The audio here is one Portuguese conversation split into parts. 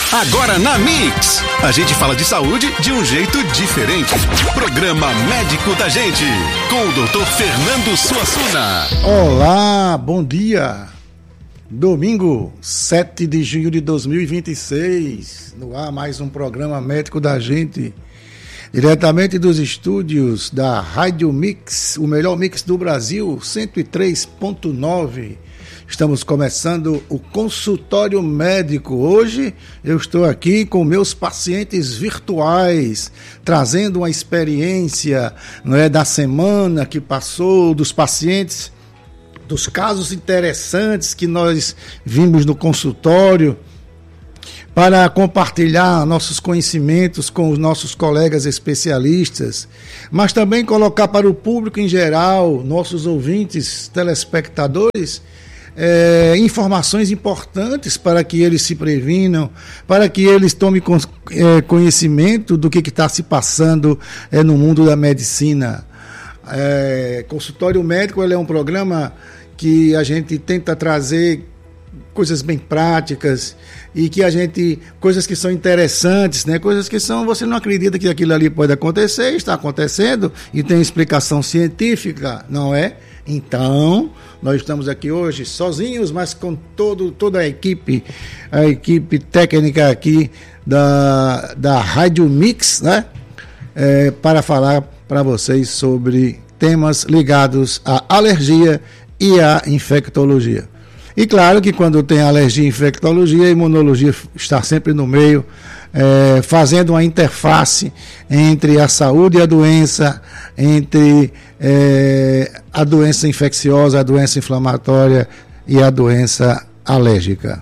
Agora na Mix, a gente fala de saúde de um jeito diferente. Programa Médico da Gente, com o Dr. Fernando Suassuna. Olá, bom dia. Domingo, 7 de junho de 2026. No ar, mais um programa Médico da Gente. Diretamente dos estúdios da Rádio Mix, o melhor mix do Brasil, 103.9. Estamos começando o consultório médico. Hoje eu estou aqui com meus pacientes virtuais, trazendo uma experiência, da semana que passou, dos pacientes, dos casos interessantes que nós vimos no consultório, para compartilhar nossos conhecimentos com os nossos colegas especialistas, mas também colocar para o público em geral, nossos ouvintes, telespectadores, informações importantes para que eles se previnam, para que eles tomem conhecimento do que está se passando no mundo da medicina. Consultório Médico é um programa que a gente tenta trazer coisas bem práticas e coisas que são interessantes, coisas que você não acredita que aquilo ali pode acontecer, está acontecendo e tem explicação científica, não é? Então, nós estamos aqui hoje sozinhos, mas com toda a equipe técnica aqui da Rádio Mix, para falar para vocês sobre temas ligados à alergia e à infectologia. E claro que quando tem alergia e infectologia, a imunologia está sempre no meio, fazendo uma interface entre a saúde e a doença, entre a doença infecciosa, a doença inflamatória e a doença alérgica.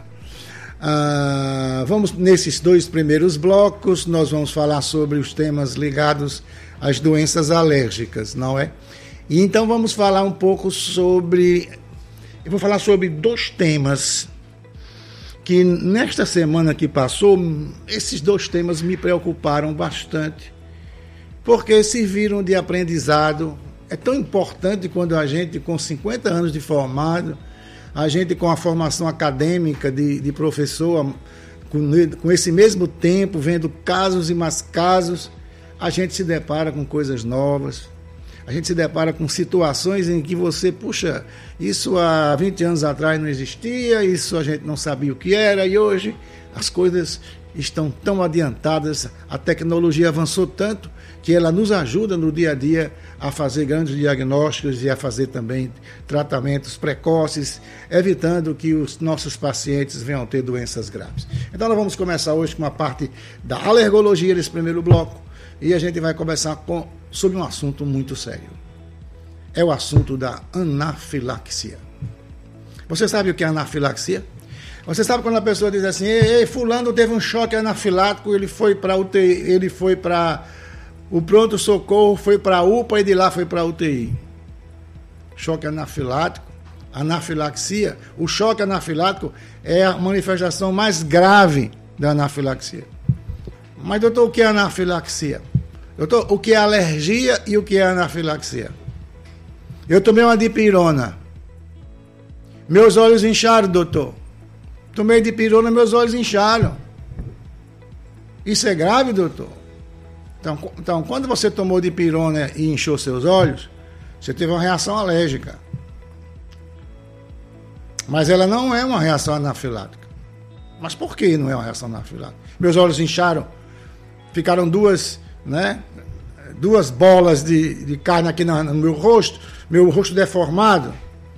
Vamos nesses dois primeiros blocos, nós vamos falar sobre os temas ligados às doenças alérgicas, não é? E então vamos falar um pouco sobre... Eu vou falar sobre dois temas que nesta semana que passou, esses dois temas me preocuparam bastante, porque serviram de aprendizado. É tão importante quando a gente, com 50 anos de formado, a gente com a formação acadêmica de professor, com esse mesmo tempo, vendo casos e mais casos, a gente se depara com coisas novas. A gente se depara com situações em que isso há 20 anos atrás não existia, isso a gente não sabia o que era, e hoje as coisas estão tão adiantadas, a tecnologia avançou tanto que ela nos ajuda no dia a dia a fazer grandes diagnósticos e a fazer também tratamentos precoces, evitando que os nossos pacientes venham ter doenças graves. Então nós vamos começar hoje com uma parte da alergologia nesse primeiro bloco, e a gente vai conversar sobre um assunto muito sério. É o assunto da anafilaxia. Você sabe o que é anafilaxia? Você sabe quando a pessoa diz assim, fulano teve um choque anafilático, ele foi para UTI, ele foi para o pronto-socorro, foi para a UPA e de lá foi para a UTI. Choque anafilático, anafilaxia. O choque anafilático é a manifestação mais grave da anafilaxia. Mas, doutor, o que é anafilaxia? Doutor, o que é alergia e o que é anafilaxia? Eu tomei uma dipirona. Meus olhos incharam, doutor. Tomei dipirona, meus olhos incharam. Isso é grave, doutor? Então, quando você tomou dipirona e inchou seus olhos, você teve uma reação alérgica. Mas ela não é uma reação anafilática. Mas por que não é uma reação anafilática? Meus olhos incharam. Ficaram duas bolas de carne aqui no meu rosto deformado.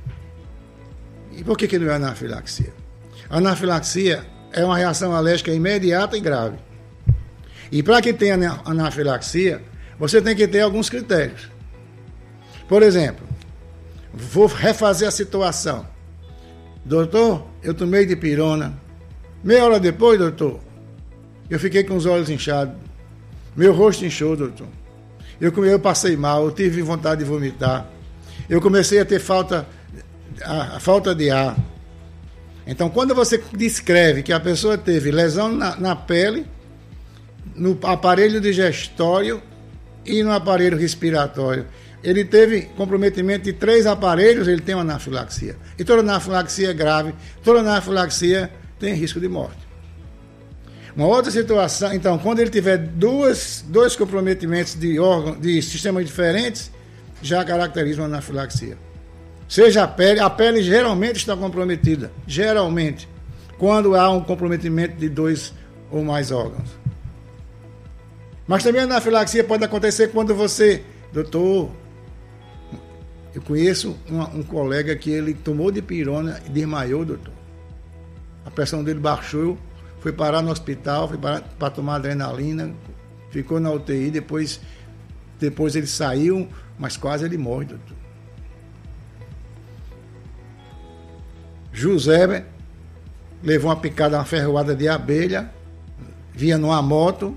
E por que não é anafilaxia? A anafilaxia é uma reação alérgica imediata e grave. E para que tenha anafilaxia, você tem que ter alguns critérios. Por exemplo, vou refazer a situação. Doutor, eu tomei dipirona. Meia hora depois, doutor, eu fiquei com os olhos inchados. Meu rosto inchou, doutor. Eu passei mal, eu tive vontade de vomitar. Eu comecei a ter falta de ar. Então, quando você descreve que a pessoa teve lesão na pele, no aparelho digestório e no aparelho respiratório, ele teve comprometimento de 3 aparelhos, ele tem uma anafilaxia. E toda anafilaxia é grave, toda anafilaxia tem risco de morte. Uma outra situação, então, quando ele tiver dois comprometimentos de órgãos, de sistemas diferentes, já caracteriza uma anafilaxia. Seja a pele geralmente está comprometida, geralmente, quando há um comprometimento de 2 ou mais órgãos. Mas também a anafilaxia pode acontecer quando você, doutor, eu conheço um colega que ele tomou dipirona e desmaiou, doutor. A pressão dele baixou, foi parar no hospital, foi para tomar adrenalina, ficou na UTI, depois ele saiu, mas quase ele morre, doutor. José levou uma picada, uma ferroada de abelha, vinha numa moto,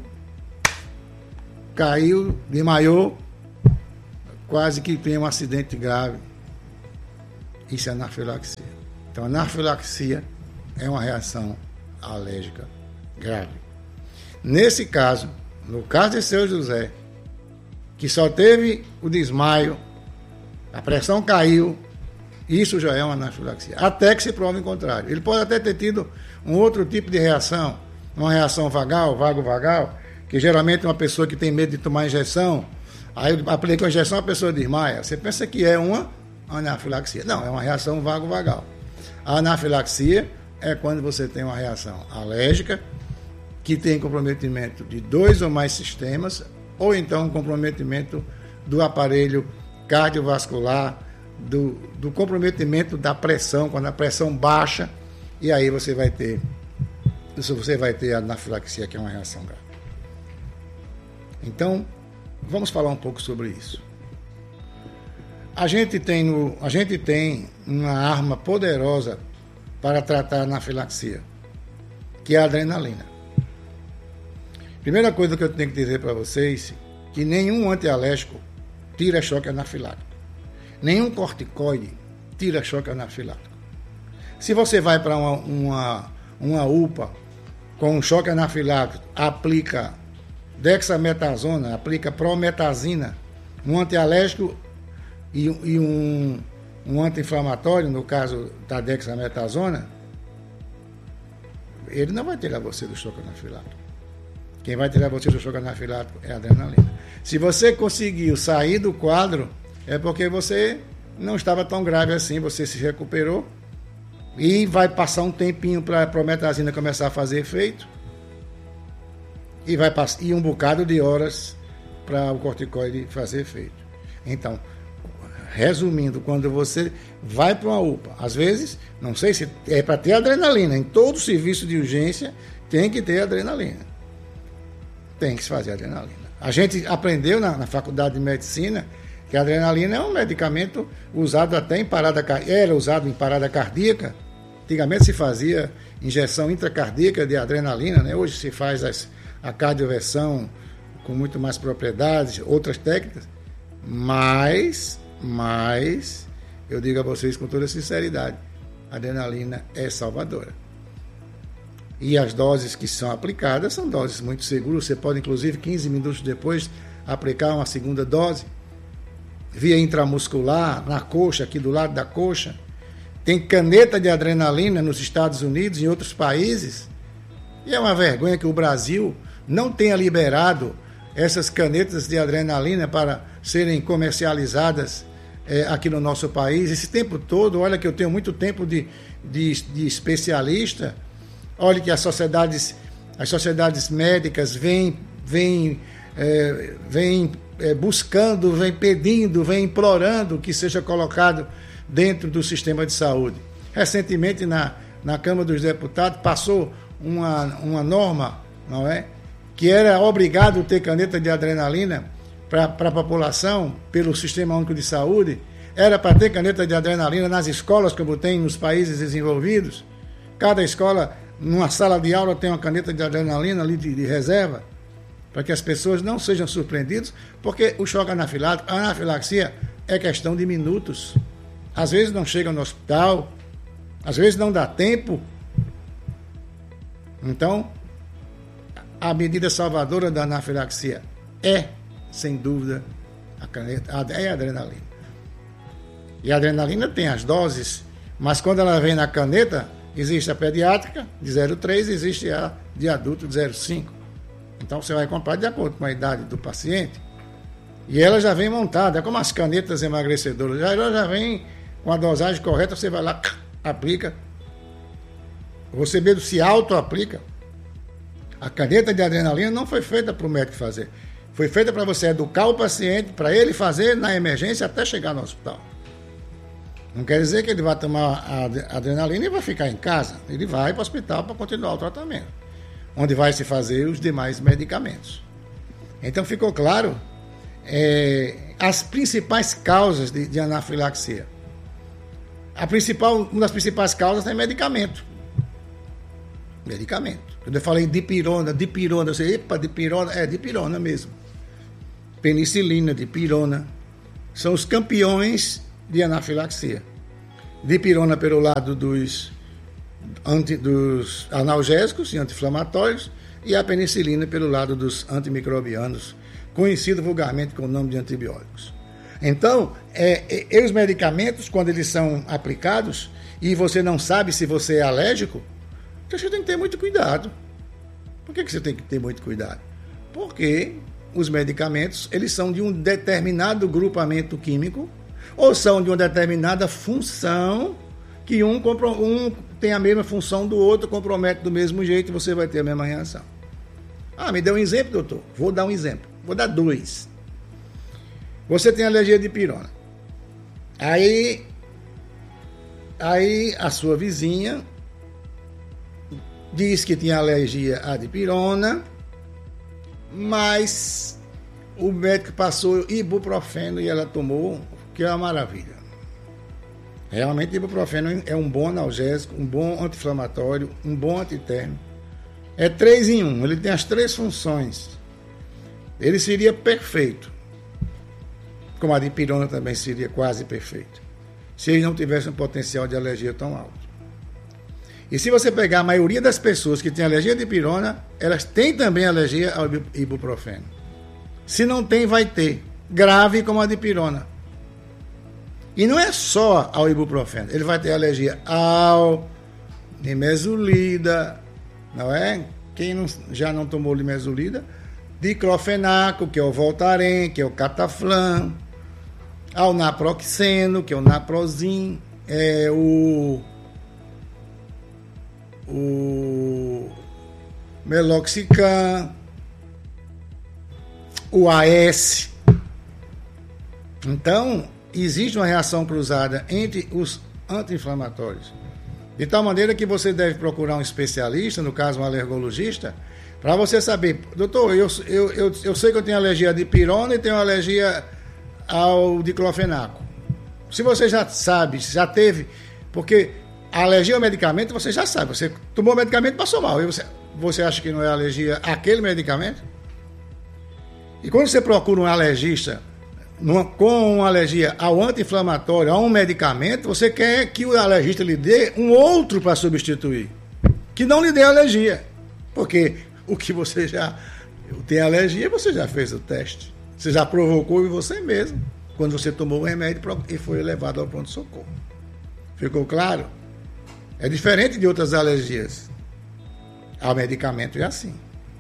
caiu, desmaiou, quase que tem um acidente grave. Isso é anafilaxia. Então, a anafilaxia é uma reação alérgica grave. Nesse caso, no caso de seu José, que só teve o desmaio, a pressão caiu, isso já é uma anafilaxia, até que se prove o contrário. Ele pode até ter tido um outro tipo de reação, uma reação vago-vagal, que geralmente uma pessoa que tem medo de tomar injeção, aí aplica a injeção, a pessoa desmaia. Você pensa que é uma anafilaxia. Não, é uma reação vago-vagal. A anafilaxia é quando você tem uma reação alérgica, que tem comprometimento de 2 ou mais sistemas, ou então comprometimento do aparelho cardiovascular, do comprometimento da pressão, quando a pressão baixa, e aí você vai ter a anafilaxia, que é uma reação grave. Então, vamos falar um pouco sobre isso. A gente tem uma arma poderosa para tratar a anafilaxia, que é a adrenalina. Primeira coisa que eu tenho que dizer para vocês, que nenhum antialérgico tira choque anafilático. Nenhum corticoide tira choque anafilático. Se você vai para uma UPA com um choque anafilático, aplica dexametasona, aplica prometazina, um antialérgico e um anti-inflamatório, no caso da dexametasona, ele não vai tirar você do choque anafilático. Quem vai tirar você do choque anafilático é a adrenalina. Se você conseguiu sair do quadro, é porque você não estava tão grave assim, você se recuperou e vai passar um tempinho para a prometazina começar a fazer efeito e vai passar um bocado de horas para o corticoide fazer efeito. Então, resumindo, quando você vai para uma UPA, às vezes, não sei se é para ter adrenalina, em todo serviço de urgência tem que ter adrenalina. Tem que se fazer adrenalina. A gente aprendeu na faculdade de medicina que a adrenalina é um medicamento usado até em parada cardíaca, era usado em parada cardíaca. Antigamente se fazia injeção intracardíaca de adrenalina, né? Hoje se faz a cardioversão com muito mais propriedades, outras técnicas, mas eu digo a vocês com toda sinceridade, a adrenalina é salvadora. E as doses que são aplicadas são doses muito seguras. Você pode, inclusive, 15 minutos depois, aplicar uma segunda dose, via intramuscular, na coxa, aqui do lado da coxa. Tem caneta de adrenalina nos Estados Unidos e em outros países. E é uma vergonha que o Brasil não tenha liberado essas canetas de adrenalina para serem comercializadas aqui no nosso país. Esse tempo todo, olha que eu tenho muito tempo de especialista. Olha que as sociedades médicas vêm buscando, vêm pedindo, vêm implorando que seja colocado dentro do sistema de saúde. Recentemente, na Câmara dos Deputados, passou uma norma, não é? Que era obrigado ter caneta de adrenalina para a população, pelo Sistema Único de Saúde. Era para ter caneta de adrenalina nas escolas, como tem nos países desenvolvidos. Cada escola, numa sala de aula, tem uma caneta de adrenalina ali de reserva, para que as pessoas não sejam surpreendidas, porque o choque anafilático, a anafilaxia é questão de minutos. Às vezes não chega no hospital, às vezes não dá tempo. Então, a medida salvadora da anafilaxia é, sem dúvida, é a adrenalina. E a adrenalina tem as doses, mas quando ela vem na caneta, Existe a pediátrica de 0,3, existe a de adulto de 0,5. Então você vai comprar de acordo com a idade do paciente. E ela já vem montada, é como as canetas emagrecedoras. Ela já vem com a dosagem correta, você vai lá, aplica. Você mesmo se auto-aplica. A caneta de adrenalina não foi feita para o médico fazer. Foi feita para você educar o paciente, para ele fazer na emergência até chegar no hospital. Não quer dizer que ele vai tomar a adrenalina e vai ficar em casa. Ele vai para o hospital para continuar o tratamento, onde vai se fazer os demais medicamentos. Então ficou claro as principais causas de anafilaxia. Uma das principais causas é medicamento. Quando eu falei dipirona, eu sei, dipirona, dipirona mesmo. Penicilina, dipirona, são os campeões de anafilaxia. Dipirona pelo lado dos analgésicos e anti-inflamatórios, e a penicilina pelo lado dos antimicrobianos, conhecido vulgarmente com o nome de antibióticos. Então, os medicamentos, quando eles são aplicados e você não sabe se você é alérgico, você tem que ter muito cuidado. Por que você tem que ter muito cuidado? Porque os medicamentos, eles são de um determinado grupamento químico ou são de uma determinada função que um tem a mesma função do outro, compromete do mesmo jeito e você vai ter a mesma reação. Me dê um exemplo, doutor. Vou dar um exemplo. Vou dar 2. Você tem alergia de dipirona. Aí a sua vizinha diz que tinha alergia à dipirona, mas o médico passou ibuprofeno e ela tomou, que é uma maravilha. Realmente, ibuprofeno é um bom analgésico, um bom anti-inflamatório, um bom antitérmico. É 3 em 1, ele tem as 3 funções. Ele seria perfeito, como a dipirona também seria quase perfeito, se ele não tivesse um potencial de alergia tão alto. E se você pegar a maioria das pessoas que têm alergia à dipirona, elas têm também alergia ao ibuprofeno. Se não tem, vai ter. Grave como a dipirona. E não é só ao ibuprofeno. Ele vai ter alergia ao nimesulida, não é? Quem já não tomou nimesulida, diclofenaco, que é o Voltaren, que é o Cataflam, ao naproxeno, que é o Naprozin, o Meloxicam, o AS. Então, existe uma reação cruzada entre os anti-inflamatórios, de tal maneira que você deve procurar um especialista, no caso um alergologista, para você saber, doutor, eu sei que eu tenho alergia a dipirona e tenho alergia ao diclofenaco. Se você já sabe, já teve, porque a alergia ao medicamento você já sabe, você tomou o medicamento e passou mal, e você acha que não é alergia àquele medicamento? E quando você procura um alergista com uma alergia ao anti-inflamatório, a um medicamento, você quer que o alergista lhe dê um outro para substituir, que não lhe dê alergia, porque o que você já tem alergia, você já fez o teste, você já provocou em você mesmo, quando você tomou o remédio e foi levado ao pronto-socorro. Ficou claro? É diferente de outras alergias. Ao medicamento é assim.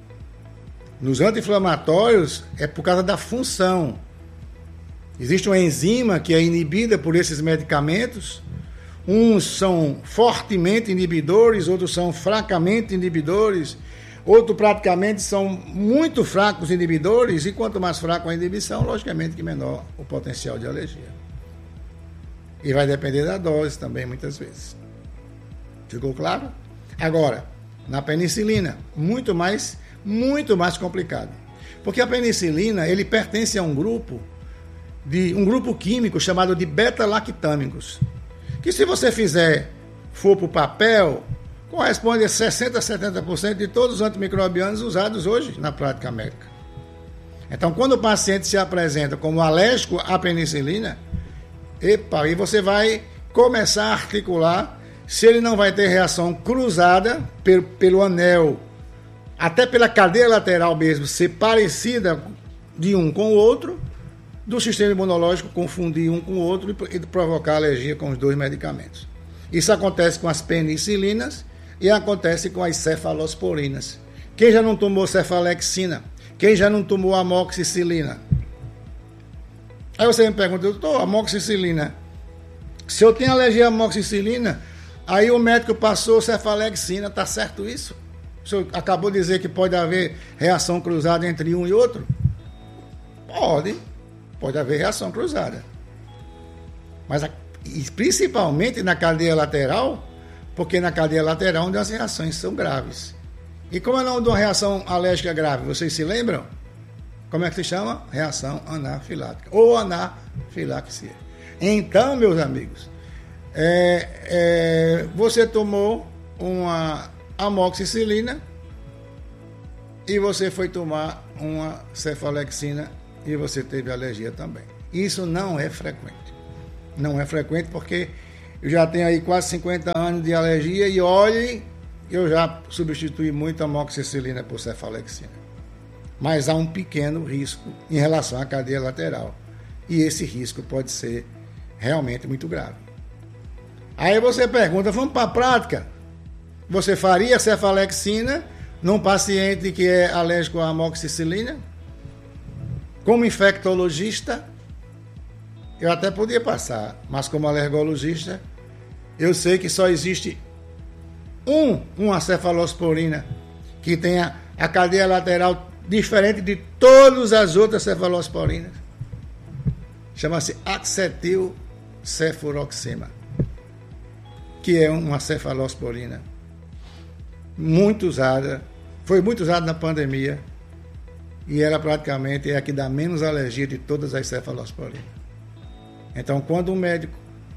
Nos anti-inflamatórios é por causa da função. Existe uma enzima que é inibida por esses medicamentos. Uns são fortemente inibidores, outros são fracamente inibidores, outros praticamente são muito fracos inibidores, e quanto mais fraco a inibição, logicamente que menor o potencial de alergia. E vai depender da dose também, muitas vezes. Ficou claro? Agora, na penicilina, muito mais complicado. Porque a penicilina, ele pertence a um grupo químico chamado de beta-lactâmicos, que se você for para o papel, corresponde a 60% a 70% de todos os antimicrobianos usados hoje na prática médica. Então, quando o paciente se apresenta como alérgico à penicilina, aí você vai começar a articular se ele não vai ter reação cruzada pelo anel, até pela cadeia lateral mesmo, ser parecida de um com o outro, do sistema imunológico confundir um com o outro e provocar alergia com os 2 medicamentos. Isso acontece com as penicilinas e acontece com as cefalosporinas. Quem já não tomou cefalexina? Quem já não tomou amoxicilina? Aí você me pergunta, doutor, amoxicilina. Se eu tenho alergia à amoxicilina, aí o médico passou cefalexina, tá certo isso? O senhor acabou de dizer que pode haver reação cruzada entre um e outro? Pode haver reação cruzada. Mas principalmente na cadeia lateral, porque na cadeia lateral onde as reações são graves. E como é o nome de uma reação alérgica grave? Vocês se lembram? Como é que se chama? Reação anafilática ou anafilaxia. Então, meus amigos, você tomou uma amoxicilina e você foi tomar uma cefalexina e você teve alergia também. Isso não é frequente. Não é frequente porque eu já tenho aí quase 50 anos de alergia e olhe, eu já substituí muito a amoxicilina por cefalexina. Mas há um pequeno risco em relação à cadeia lateral. E esse risco pode ser realmente muito grave. Aí você pergunta, vamos para a prática? Você faria cefalexina num paciente que é alérgico à amoxicilina? Como infectologista, eu até podia passar, mas como alergologista, eu sei que só existe uma cefalosporina que tenha a cadeia lateral diferente de todas as outras cefalosporinas. Chama-se acetilcefuroxima, que é uma cefalosporina muito usada, foi muito usada na pandemia e ela praticamente é a que dá menos alergia de todas as cefalosporinas. Então, quando um médico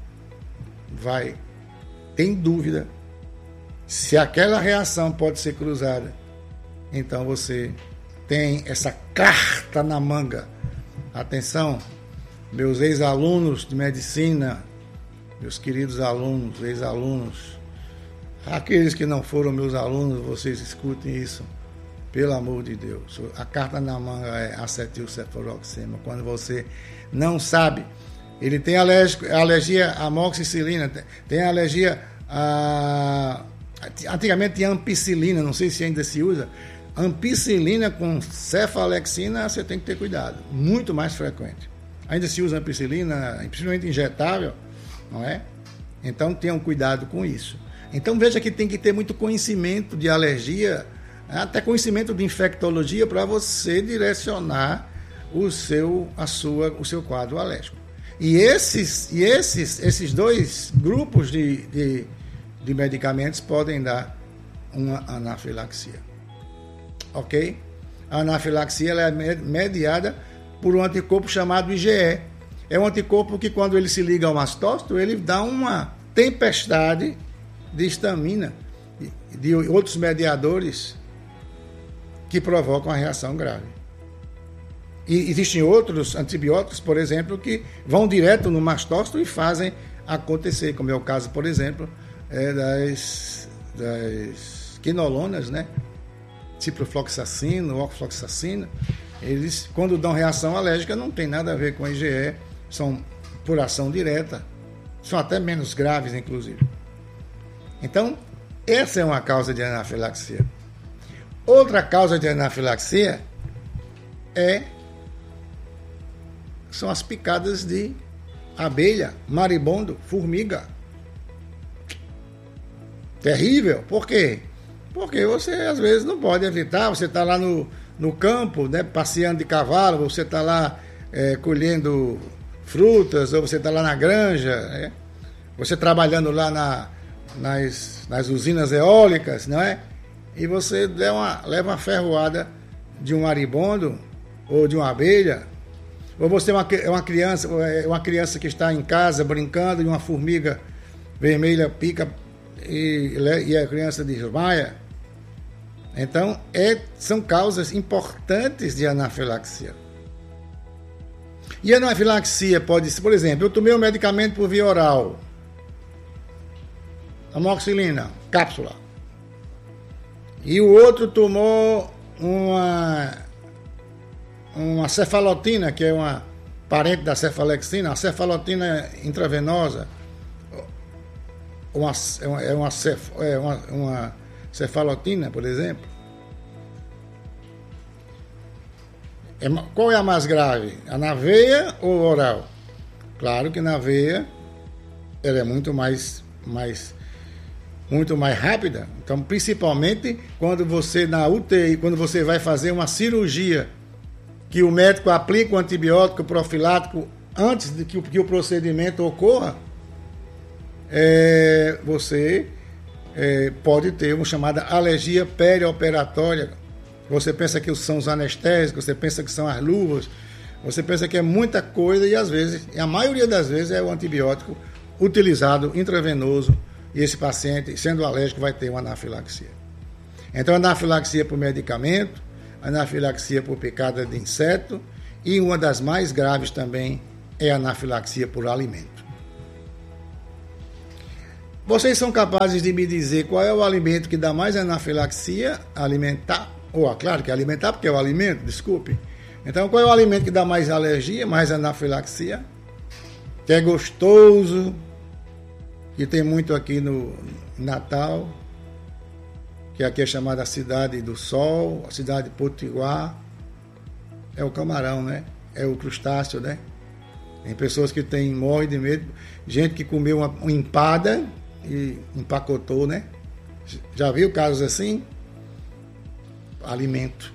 tem dúvida se aquela reação pode ser cruzada, então você tem essa carta na manga. Atenção, meus ex-alunos de medicina, meus queridos alunos, ex-alunos, aqueles que não foram meus alunos, vocês escutem isso, pelo amor de Deus. A carta na manga é acetilcefuroxima. Quando você não sabe, ele tem alergia à amoxicilina, tem alergia a... Antigamente tinha ampicilina, não sei se ainda se usa. Ampicilina com cefalexina, você tem que ter cuidado, muito mais frequente. Ainda se usa ampicilina, principalmente injetável, não é? Então tenham cuidado com isso. Então veja que tem que ter muito conhecimento de alergia, até conhecimento de infectologia para você direcionar o seu quadro alérgico. E esses dois grupos de medicamentos podem dar uma anafilaxia. Ok? A anafilaxia ela é mediada por um anticorpo chamado IgE. É um anticorpo que, quando ele se liga ao mastócito, ele dá uma tempestade de histamina e de outros mediadores que provocam a reação grave. E existem outros antibióticos, por exemplo, que vão direto no mastócito e fazem acontecer, como é o caso, por exemplo, das quinolonas, né? Ciprofloxacina, ofloxacina, eles, quando dão reação alérgica, não tem nada a ver com a IgE, são por ação direta, são até menos graves, inclusive. Então, essa é uma causa de anafilaxia. Outra causa de anafilaxia são as picadas de abelha, maribondo, formiga. Terrível. Por quê? Porque você, às vezes, não pode evitar. Você está lá no campo, né, passeando de cavalo, você está lá colhendo frutas, ou você está lá na granja, né? Você trabalhando lá nas usinas eólicas, não é? E você leva uma ferroada de um maribondo ou de uma abelha, ou você é uma criança que está em casa brincando e uma formiga vermelha pica e a criança desmaia. Então, são causas importantes de anafilaxia. E a anafilaxia pode ser, por exemplo, eu tomei um medicamento por via oral, amoxicilina, cápsula, e o outro tomou uma cefalotina, que é uma parente da cefalexina, a cefalotina intravenosa. uma cefalotina, por exemplo. Qual é a mais grave? A na veia ou oral? Claro que na veia ela é muito mais rápida. Então, principalmente quando você na UTI, quando você vai fazer uma cirurgia, que o médico aplica o antibiótico profilático antes de que o procedimento ocorra, você pode ter uma chamada alergia perioperatória. Você pensa que são os anestésicos, você pensa que são as luvas, você pensa que é muita coisa e às vezes, a maioria das vezes, é o antibiótico utilizado intravenoso e esse paciente, sendo alérgico, vai ter uma anafilaxia. Então, anafilaxia por medicamento, anafilaxia por picada de inseto e uma das mais graves também é a anafilaxia por alimento. Vocês são capazes de me dizer qual é o alimento que dá mais anafilaxia alimentar? Claro que é alimentar, porque é o alimento, desculpe. Então, qual é o alimento que dá mais alergia, mais anafilaxia? Que é gostoso, que tem muito aqui no Natal, que aqui é chamada a Cidade do Sol, a cidade de Potiguar. É o camarão, né? É o crustáceo, né? Tem pessoas que morrem de medo. Gente que comeu uma empada e empacotou, né? Já viu casos assim? Alimento.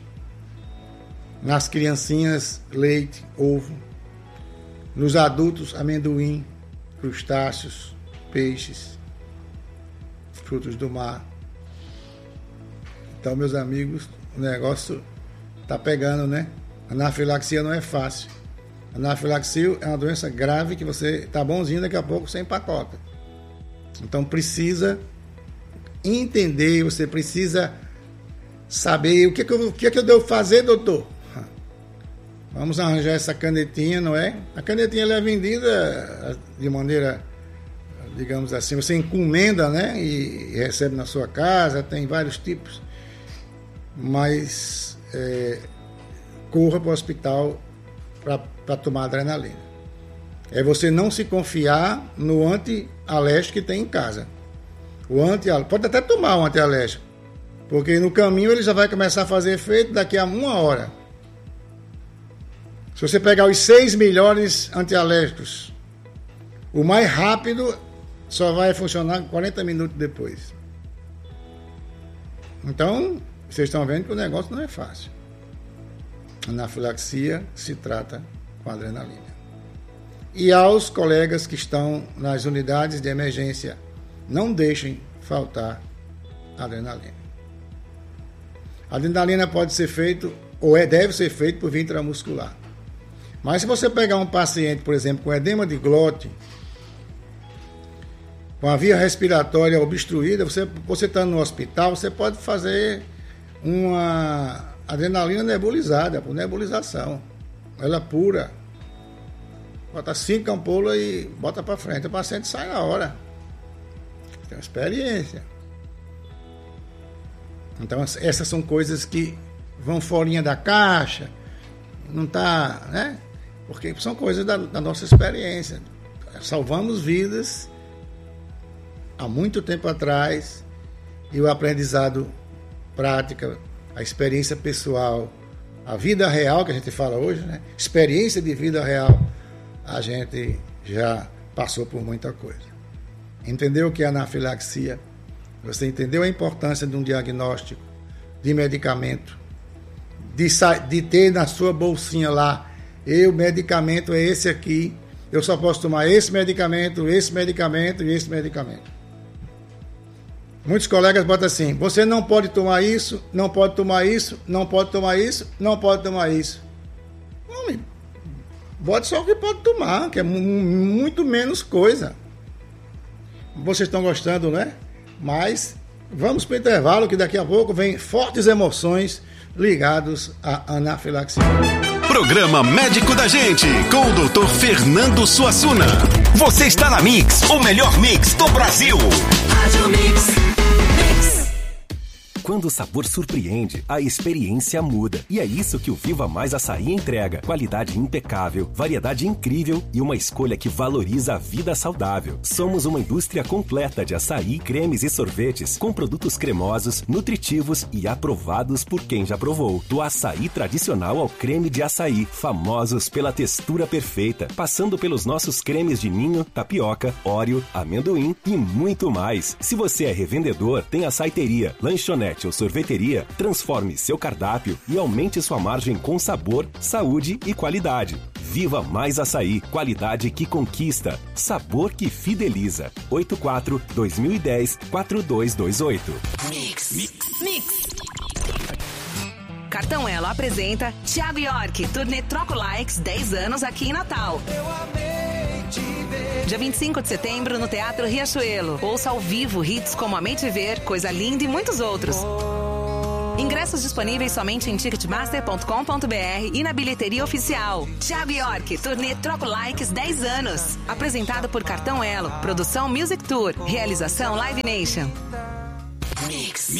Nas criancinhas, leite, ovo. Nos adultos, amendoim, crustáceos, peixes, frutos do mar. Então, meus amigos, o negócio tá pegando, né? Anafilaxia não é fácil. Anafilaxia é uma doença grave que você tá bonzinho, daqui a pouco você empacota. Então, precisa entender, você precisa saber o que é que eu devo fazer, doutor? Vamos arranjar essa canetinha, não é? A canetinha ela é vendida de maneira, digamos assim, você encomenda, né? E recebe na sua casa, tem vários tipos. Mas corra para o hospital para tomar adrenalina. É você não se confiar no anti-alérgico que tem em casa. Pode até tomar o anti-alérgico, porque no caminho ele já vai começar a fazer efeito daqui a 1 hora. Se você pegar os 6 melhores antialérgicos, o mais rápido só vai funcionar 40 minutos depois. Então, vocês estão vendo que o negócio não é fácil. Anafilaxia se trata com adrenalina. E aos colegas que estão nas unidades de emergência, não deixem faltar adrenalina. A adrenalina pode ser feito, deve ser feito por via intramuscular. Mas se você pegar um paciente, por exemplo, com edema de glote, com a via respiratória obstruída, você estando no hospital, você pode fazer uma adrenalina nebulizada, por nebulização. Ela pura. Bota 5 ampolas e bota para frente. O paciente sai na hora. Tem uma experiência. Então, essas são coisas que vão forinha da caixa, não está, né? Porque são coisas da nossa experiência. Salvamos vidas há muito tempo atrás e o aprendizado prática, a experiência pessoal, a vida real que a gente fala hoje, né? Experiência de vida real, a gente já passou por muita coisa. Entendeu o que é anafilaxia? Você entendeu a importância de um diagnóstico de medicamento, de ter na sua bolsinha lá, o medicamento é esse aqui, eu só posso tomar esse medicamento, esse medicamento e esse medicamento. Muitos colegas botam assim, você não pode tomar isso, não pode tomar isso, não pode tomar isso, não pode tomar isso. Homem, bote só o que pode tomar, que é muito menos coisa. Vocês estão gostando, né? Mas vamos para o intervalo, que daqui a pouco vem fortes emoções ligados à anafilaxia. Programa Médico da Gente, com o Dr. Fernando Suassuna. Você está na Mix, o melhor mix do Brasil. Rádio Mix. Quando o sabor surpreende, a experiência muda. E é isso que o Viva Mais Açaí entrega. Qualidade impecável, variedade incrível e uma escolha que valoriza a vida saudável. Somos uma indústria completa de açaí, cremes e sorvetes, com produtos cremosos, nutritivos e aprovados por quem já provou. Do açaí tradicional ao creme de açaí, famosos pela textura perfeita, passando pelos nossos cremes de ninho, tapioca, Oreo, amendoim e muito mais. Se você é revendedor, tem açaiteria, lanchonete ou sorveteria, transforme seu cardápio e aumente sua margem com sabor, saúde e qualidade. Viva Mais Açaí, qualidade que conquista, sabor que fideliza. 84-2010-4228. Mix. Cartão Elo apresenta Thiago York, turnê Troco Likes 10 anos aqui em Natal. Dia 25 de setembro no Teatro Riachuelo. Ouça ao vivo hits como Amei Te Ver, Coisa Linda e muitos outros. Ingressos disponíveis somente em ticketmaster.com.br e na bilheteria oficial. Thiago York, turnê Troco Likes 10 anos. Apresentado por Cartão Elo. Produção Music Tour. Realização Live Nation. Mix.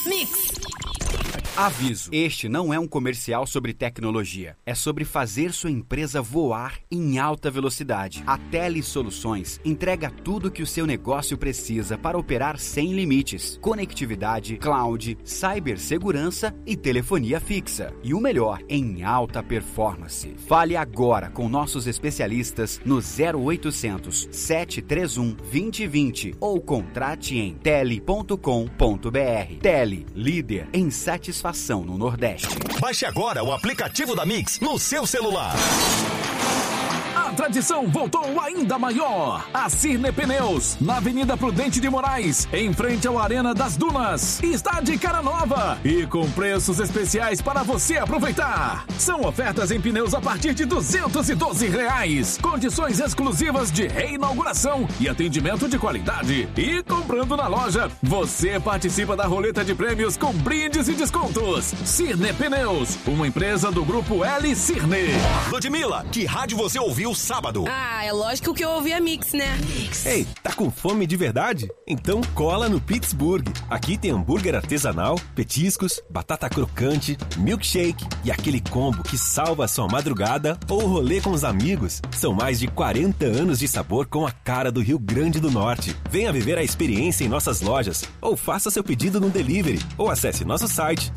Aviso: este não é um comercial sobre tecnologia. É sobre fazer sua empresa voar em alta velocidade. A Tele Soluções entrega tudo que o seu negócio precisa para operar sem limites. Conectividade, cloud, cibersegurança e telefonia fixa. E o melhor, em alta performance. Fale agora com nossos especialistas no 0800 731 2020 ou contrate em tele.com.br. Tele, líder em satisfação no Nordeste. Baixe agora o aplicativo da Mix no seu celular. A tradição voltou ainda maior. A Cirne Pneus, na Avenida Prudente de Moraes, em frente ao Arena das Dunas. Está de cara nova e com preços especiais para você aproveitar. São ofertas em pneus a partir de R$212. Condições exclusivas de reinauguração e atendimento de qualidade. E comprando na loja, você participa da roleta de prêmios com brindes e descontos. Cirne Pneus, uma empresa do Grupo L Cirne. Ludmilla, que rádio você ouviu sábado? Ah, é lógico que eu ouvi a Mix, né? Ei, tá com fome de verdade? Então cola no Pittsburgh. Aqui tem hambúrguer artesanal, petiscos, batata crocante, milkshake e aquele combo que salva a sua madrugada ou rolê com os amigos. São mais de 40 anos de sabor com a cara do Rio Grande do Norte. Venha viver a experiência em nossas lojas ou faça seu pedido no delivery ou acesse nosso site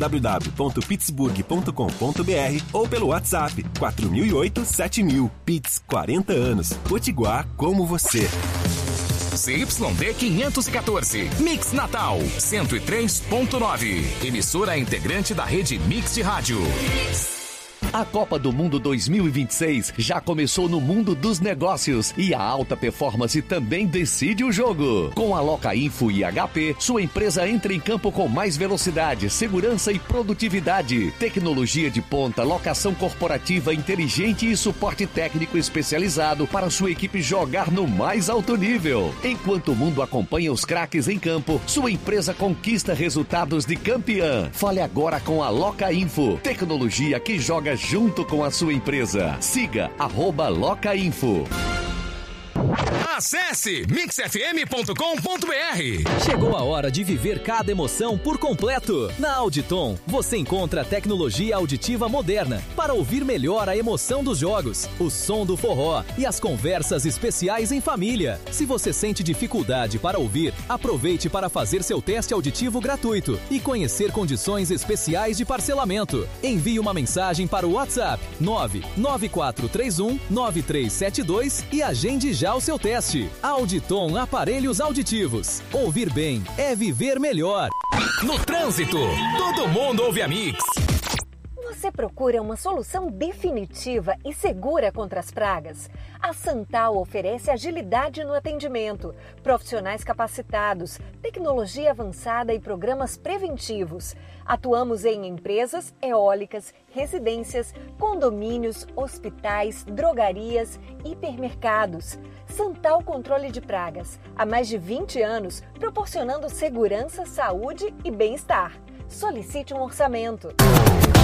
www.pittsburgh.com.br ou pelo WhatsApp 4008-7000. Pitts, 40 anos. Potiguar como você. CYD 514. Mix Natal 103.9. Emissora integrante da rede Mix de Rádio. A Copa do Mundo 2026 já começou no mundo dos negócios e a alta performance também decide o jogo. Com a Locainfo e HP, sua empresa entra em campo com mais velocidade, segurança e produtividade. Tecnologia de ponta, locação corporativa inteligente e suporte técnico especializado para sua equipe jogar no mais alto nível. Enquanto o mundo acompanha os craques em campo, sua empresa conquista resultados de campeã. Fale agora com a Locainfo. Tecnologia que joga junto com a sua empresa. Siga @Locainfo. Acesse mixfm.com.br. Chegou a hora de viver cada emoção por completo. Na Auditon, você encontra a tecnologia auditiva moderna para ouvir melhor a emoção dos jogos, o som do forró e as conversas especiais em família. Se você sente dificuldade para ouvir, aproveite para fazer seu teste auditivo gratuito e conhecer condições especiais de parcelamento. Envie uma mensagem para o WhatsApp 99431-9372 e agende já o seu teste. Auditon Aparelhos Auditivos. Ouvir bem é viver melhor. No trânsito, todo mundo ouve a Mix. Você procura uma solução definitiva e segura contra as pragas? A Santal oferece agilidade no atendimento, profissionais capacitados, tecnologia avançada e programas preventivos. Atuamos em empresas, eólicas, residências, condomínios, hospitais, drogarias, hipermercados. Santal Controle de Pragas. Há mais de 20 anos, proporcionando segurança, saúde e bem-estar. Solicite um orçamento.